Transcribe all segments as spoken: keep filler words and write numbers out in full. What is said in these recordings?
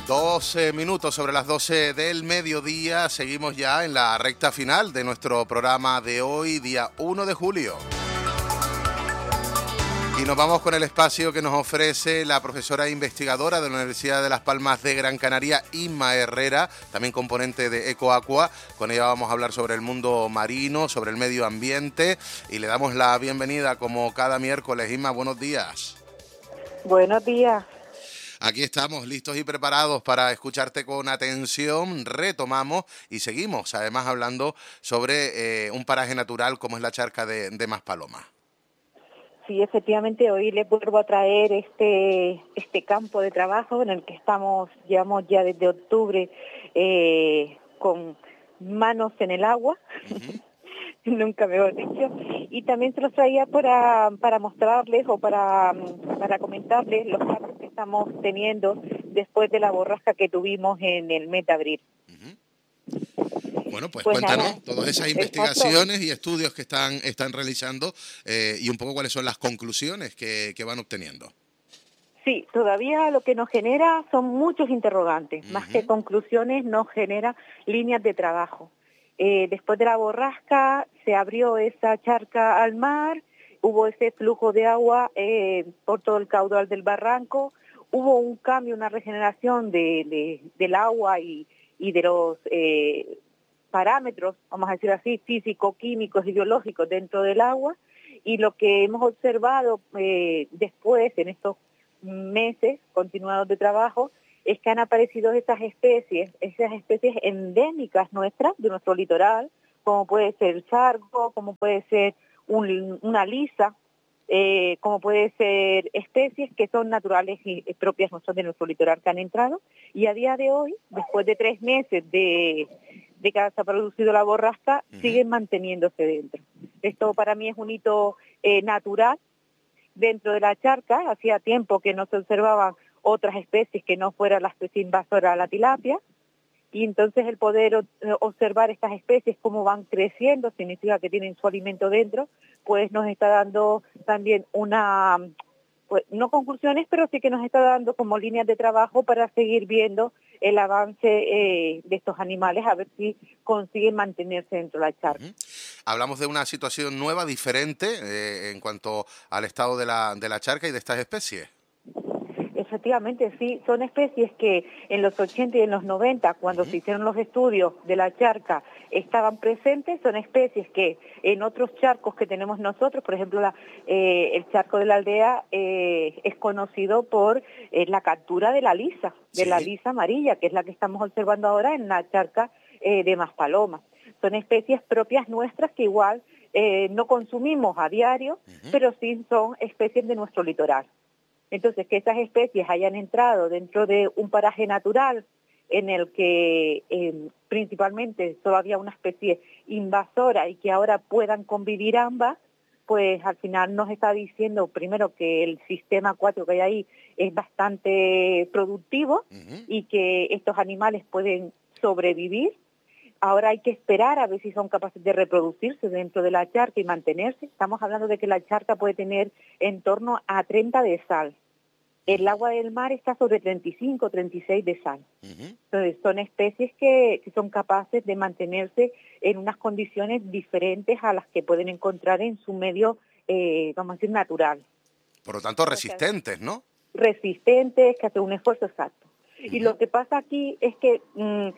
doce minutos sobre las doce del mediodía, seguimos ya en la recta final de nuestro programa de hoy, día uno de julio. Y nos vamos con el espacio que nos ofrece la profesora e investigadora de la Universidad de Las Palmas de Gran Canaria, Inma Herrera, también componente de EcoAqua. Con ella vamos a hablar sobre el mundo marino, sobre el medio ambiente, y le damos la bienvenida como cada miércoles. Inma, buenos días. Buenos días. Aquí estamos listos y preparados para escucharte con atención. Retomamos y seguimos, además, hablando sobre eh, un paraje natural como es la charca de, de Maspalomas. Sí, efectivamente, hoy les vuelvo a traer este este campo de trabajo en el que estamos, llevamos ya desde octubre eh, con manos en el agua. Uh-huh. Nunca mejor dicho, y también se los traía para, para mostrarles o para, para comentarles los cambios que estamos teniendo después de la borrasca que tuvimos en el mes de abril. Uh-huh. Bueno, pues, pues cuéntanos nada, todas esas investigaciones exacto. y estudios que están, están realizando eh, y un poco cuáles son las conclusiones que, que van obteniendo. Sí, todavía lo que nos genera son muchos interrogantes, uh-huh. más que conclusiones nos genera líneas de trabajo. Eh, después de la borrasca se abrió esa charca al mar, hubo ese flujo de agua eh, por todo el caudal del barranco, hubo un cambio, una regeneración de, de, del agua y, y de los eh, parámetros, vamos a decir así, físico, químicos y biológicos dentro del agua, y lo que hemos observado eh, después, en estos meses continuados de trabajo, es que han aparecido esas especies, esas especies endémicas nuestras, de nuestro litoral, como puede ser el charco, como puede ser un, una lisa, eh, como puede ser especies que son naturales y propias nuestras de nuestro litoral que han entrado, y a día de hoy, después de tres meses de, de que se ha producido la borrasca, uh-huh. siguen manteniéndose dentro. Esto para mí es un hito eh, natural dentro de la charca. Hacía tiempo que no se observaban otras especies que no fuera la especie invasora, la tilapia, y entonces el poder observar estas especies cómo van creciendo, significa que tienen su alimento dentro, pues nos está dando también una, pues no conclusiones, pero sí que nos está dando como líneas de trabajo para seguir viendo el avance eh, de estos animales, a ver si consiguen mantenerse dentro de la charca. Uh-huh. Hablamos de una situación nueva, diferente, eh, en cuanto al estado de la, de la charca y de estas especies. Efectivamente, sí, son especies que en los ochenta y en los noventa, cuando uh-huh. se hicieron los estudios de la charca, estaban presentes. Son especies que en otros charcos que tenemos nosotros, por ejemplo, la, eh, el charco de la aldea eh, es conocido por eh, la captura de la lisa, de sí. la lisa amarilla, que es la que estamos observando ahora en la charca eh, de Maspalomas. Son especies propias nuestras que igual eh, no consumimos a diario, uh-huh. pero sí son especies de nuestro litoral. Entonces, que esas especies hayan entrado dentro de un paraje natural en el que eh, principalmente solo había una especie invasora y que ahora puedan convivir ambas, pues al final nos está diciendo primero que el sistema acuático que hay ahí es bastante productivo uh-huh. y que estos animales pueden sobrevivir. Ahora hay que esperar a ver si son capaces de reproducirse dentro de la charca y mantenerse. Estamos hablando de que la charca puede tener en torno a treinta de sal. El agua del mar está sobre treinta y cinco, treinta y seis de sal. Uh-huh. Entonces son especies que, que son capaces de mantenerse en unas condiciones diferentes a las que pueden encontrar en su medio, eh, vamos a decir, natural. Por lo tanto, resistentes, ¿no? Resistentes, que hacen un esfuerzo exacto. Uh-huh. Y lo que pasa aquí es que mm,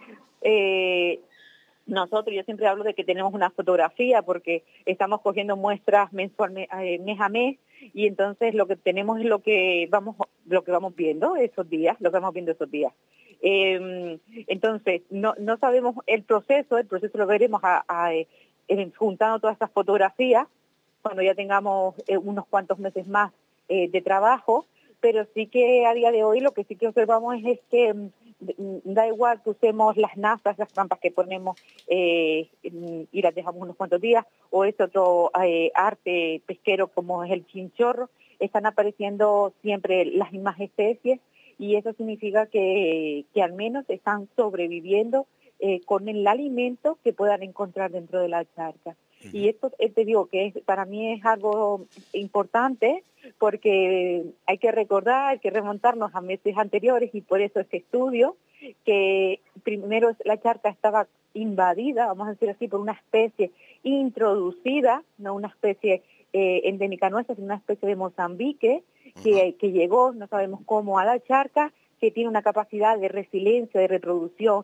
eh, nosotros, yo siempre hablo de que tenemos una fotografía porque estamos cogiendo muestras mensualmente, eh, mes a mes, y entonces lo que tenemos es lo que vamos lo que vamos viendo esos días, lo que vamos viendo esos días. Eh, entonces, no no sabemos el proceso, el proceso lo veremos a, a, eh, juntando todas estas fotografías cuando ya tengamos eh, unos cuantos meses más eh, de trabajo, pero sí que a día de hoy lo que sí que observamos es, es que da igual que usemos las nazas, las trampas que ponemos eh, y las dejamos unos cuantos días, o este otro eh, arte pesquero como es el chinchorro, están apareciendo siempre las mismas especies, y eso significa que, que al menos están sobreviviendo eh, con el alimento que puedan encontrar dentro de la charca. Uh-huh. Y esto te digo que es, para mí es algo importante porque hay que recordar, hay que remontarnos a meses anteriores y por eso este estudio, que primero la charca estaba invadida, vamos a decir así, por una especie introducida, no una especie eh, endémica nuestra, sino una especie de Mozambique, uh-huh. que, que llegó, no sabemos cómo, a la charca, que tiene una capacidad de resiliencia, de reproducción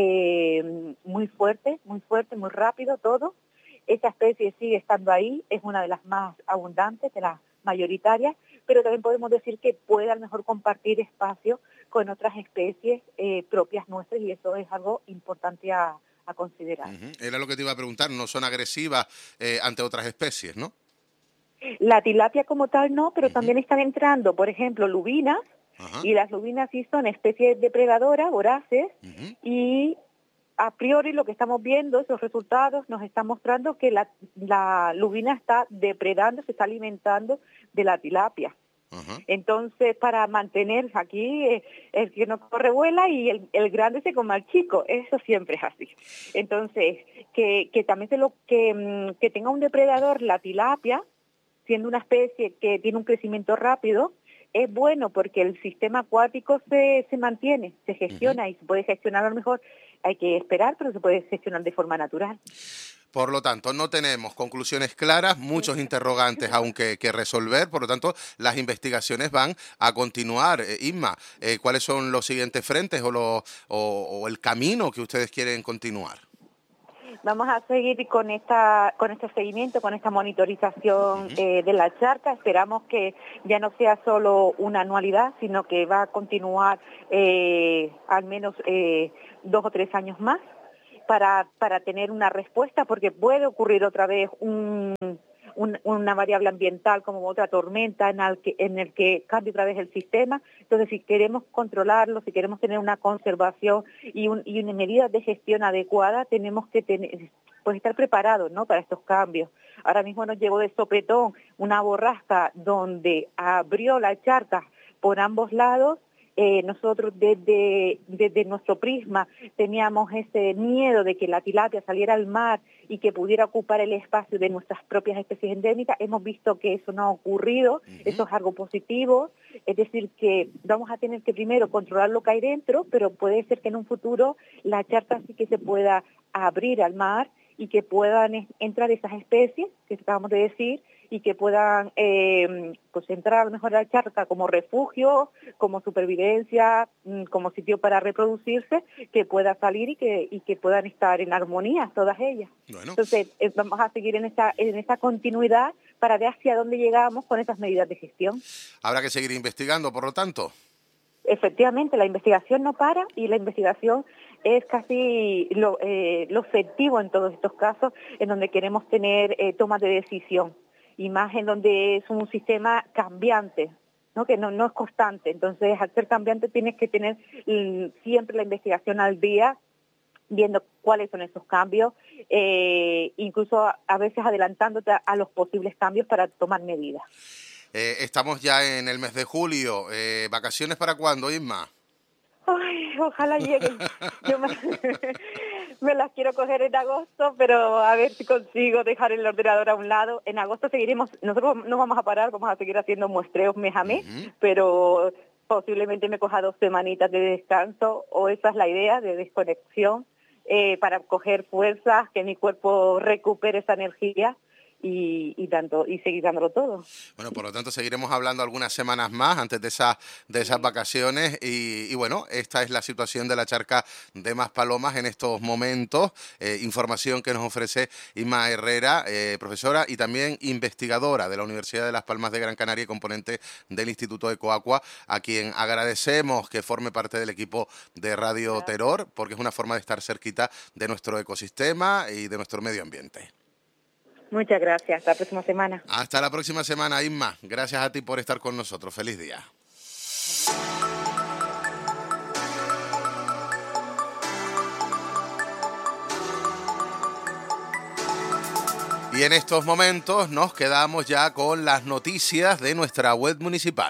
eh, muy fuerte, muy fuerte, muy rápido todo. Esa especie sigue estando ahí, es una de las más abundantes, de las mayoritarias, pero también podemos decir que puede a lo mejor compartir espacio con otras especies eh, propias nuestras y eso es algo importante a, a considerar. Uh-huh. Era lo que te iba a preguntar, no son agresivas eh, ante otras especies, ¿no? La tilapia como tal no, pero uh-huh. también están entrando, por ejemplo, lubinas, uh-huh. y las lubinas sí son especies depredadoras, voraces, uh-huh. y a priori lo que estamos viendo, esos resultados nos están mostrando que la, la lubina está depredando, se está alimentando de la tilapia. Uh-huh. Entonces, para mantener aquí, eh, el que no corre vuela y el, el grande se come al chico, eso siempre es así. Entonces, que, que también se lo, que, que tenga un depredador la tilapia, siendo una especie que tiene un crecimiento rápido, es bueno porque el sistema acuático se, se mantiene, se gestiona uh-huh. y se puede gestionar a lo mejor, hay que esperar, pero se puede gestionar de forma natural. Por lo tanto, no tenemos conclusiones claras, muchos interrogantes aún que, que resolver, por lo tanto, las investigaciones van a continuar. Eh, Isma, eh, ¿cuáles son los siguientes frentes o, lo, o, o el camino que ustedes quieren continuar? Vamos a seguir con esta con este seguimiento, con esta monitorización uh-huh. eh, de la charca. Esperamos que ya no sea solo una anualidad, sino que va a continuar eh, al menos eh, dos o tres años más para, para tener una respuesta, porque puede ocurrir otra vez un, un, una variable ambiental como otra tormenta en el, que, en el que cambie otra vez el sistema. Entonces, si queremos controlarlo, si queremos tener una conservación y, un, y una medida de gestión adecuada, tenemos que tener, pues estar preparados, ¿no?, para estos cambios. Ahora mismo nos llegó de sopetón una borrasca donde abrió la charca por ambos lados. Eh, nosotros desde, desde nuestro prisma teníamos ese miedo de que la tilapia saliera al mar y que pudiera ocupar el espacio de nuestras propias especies endémicas. Hemos visto que eso no ha ocurrido, uh-huh. eso es algo positivo, es decir, que vamos a tener que primero controlar lo que hay dentro, pero puede ser que en un futuro la charca sí que se pueda abrir al mar y que puedan entrar esas especies que acabamos de decir, y que puedan eh, pues entrar a lo mejor a la charca como refugio, como supervivencia, como sitio para reproducirse, que pueda salir y que y que puedan estar en armonía todas ellas. Bueno. Entonces eh, vamos a seguir en esa en esa continuidad para ver hacia dónde llegamos con esas medidas de gestión. Habrá que seguir investigando, por lo tanto. Efectivamente, la investigación no para y la investigación es casi lo, eh, lo efectivo en todos estos casos en donde queremos tener eh, tomas de decisión. Y más en donde es un sistema cambiante, ¿no?, que no, no es constante. Entonces, al ser cambiante tienes que tener mm, siempre la investigación al día, viendo cuáles son esos cambios, eh, incluso a, a veces adelantándote a, a los posibles cambios para tomar medidas. Eh, estamos ya en el mes de julio. Eh, ¿Vacaciones para cuándo, Isma? Ay, ojalá lleguen. Yo me, me las quiero coger en agosto, pero a ver si consigo dejar el ordenador a un lado. En agosto seguiremos, nosotros no vamos a parar, vamos a seguir haciendo muestreos mes a mes, uh-huh. pero posiblemente me coja dos semanitas de descanso, o esa es la idea, de desconexión, eh, para coger fuerzas, que mi cuerpo recupere esa energía. Y, y tanto y seguir dándolo todo. Bueno, por lo tanto seguiremos hablando algunas semanas más antes de esas de esas vacaciones y, y bueno, esta es la situación de la charca de Maspalomas en estos momentos. Eh, información que nos ofrece Isma Herrera, eh, profesora y también investigadora de la Universidad de Las Palmas de Gran Canaria y componente del Instituto Ecoaqua, a quien agradecemos que forme parte del equipo de Radio Terror, porque es una forma de estar cerquita de nuestro ecosistema y de nuestro medio ambiente. Muchas gracias. Hasta la próxima semana. Hasta la próxima semana, Isma. Gracias a ti por estar con nosotros. Feliz día. Y en estos momentos nos quedamos ya con las noticias de nuestra web municipal.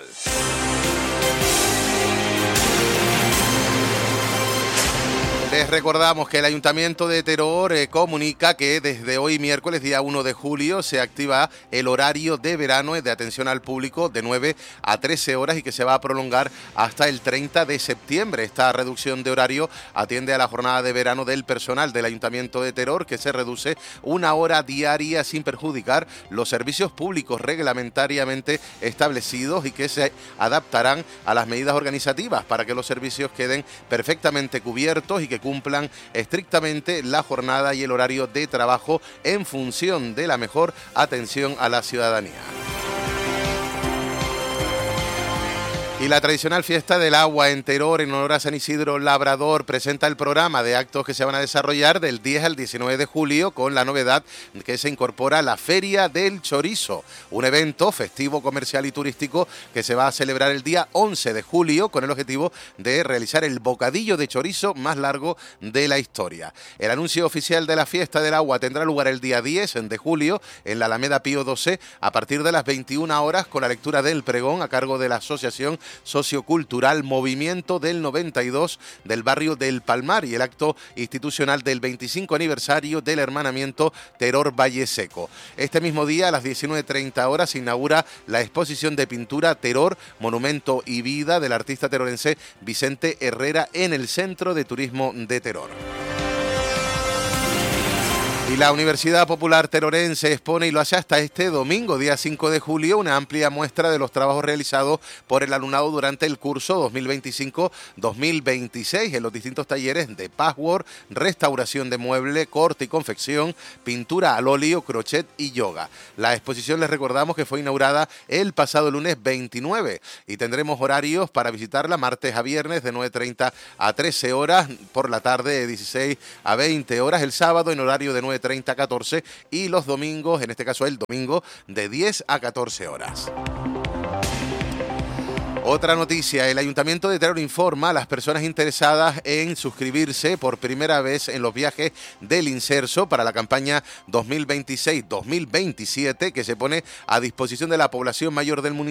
Les recordamos que el Ayuntamiento de Teror eh, comunica que desde hoy miércoles, día uno de julio, se activa el horario de verano de atención al público de nueve a trece horas y que se va a prolongar hasta el treinta de septiembre. Esta reducción de horario atiende a la jornada de verano del personal del Ayuntamiento de Teror, que se reduce una hora diaria sin perjudicar los servicios públicos reglamentariamente establecidos y que se adaptarán a las medidas organizativas para que los servicios queden perfectamente cubiertos y que cumplan estrictamente la jornada y el horario de trabajo en función de la mejor atención a la ciudadanía. Y la tradicional fiesta del agua en Teror, en honor a San Isidro Labrador, presenta el programa de actos que se van a desarrollar del diez al diecinueve de julio, con la novedad que se incorpora la Feria del Chorizo, un evento festivo, comercial y turístico que se va a celebrar el día once de julio con el objetivo de realizar el bocadillo de chorizo más largo de la historia. El anuncio oficial de la fiesta del agua tendrá lugar el día diez de julio en la Alameda Pío doce a partir de las veintiuna horas, con la lectura del pregón a cargo de la Asociación Sociocultural Movimiento del noventa y dos del barrio del Palmar y el acto institucional del veinticinco aniversario del hermanamiento Teror Valle Seco. Este mismo día, a las diecinueve treinta horas, se inaugura la exposición de pintura Teror, Monumento y Vida del artista terorense Vicente Herrera en el Centro de Turismo de Teror. Y la Universidad Popular Terorense expone, y lo hace hasta este domingo, día cinco de julio, una amplia muestra de los trabajos realizados por el alumnado durante el curso dos mil veinticinco dos mil veintiséis en los distintos talleres de patchwork, restauración de mueble, corte y confección, pintura al óleo, crochet y yoga. La exposición, les recordamos que fue inaugurada el pasado lunes veintinueve y tendremos horarios para visitarla martes a viernes de nueve treinta a trece horas, por la tarde de dieciséis a veinte horas, el sábado en horario de nueve treinta a catorce y los domingos, en este caso el domingo, de diez a catorce horas. Otra noticia, el Ayuntamiento de Teror informa a las personas interesadas en suscribirse por primera vez en los viajes del Inserso para la campaña dos mil veintiséis dos mil veintisiete, que se pone a disposición de la población mayor del municipio